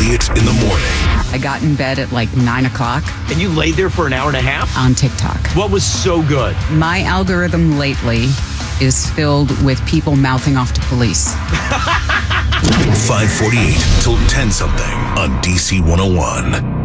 Elliott in the morning. I got in bed at like 9 o'clock. And you laid there for an hour and a half? On TikTok. What was so good? My algorithm lately is filled with people mouthing off to police. 548 till 10 something on DC 101.